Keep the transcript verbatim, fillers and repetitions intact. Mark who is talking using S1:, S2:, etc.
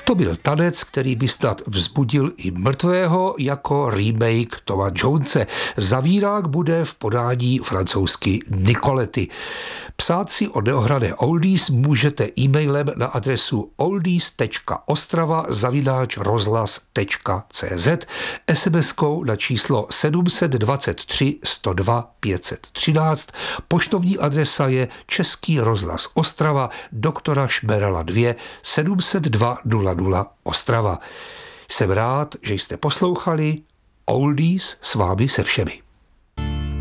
S1: To byl tanec, který by snad vzbudil i mrtvého jako remake Toma Jonese. Zavírák bude v podání francouzsky Nicoletti. Psát si o neohrané oldies můžete e-mailem na adresu oldies tečka ostrava zavináč rozhlas tečka cz, SMSkou na číslo sedm dva tři, sto dva, pět set třináct, poštovní adresa je Český rozhlas Ostrava, doktora Šmerala dva, sedm set dva nula nula Ostrava. Jsem rád, že jste poslouchali Oldies s vámi se všemi.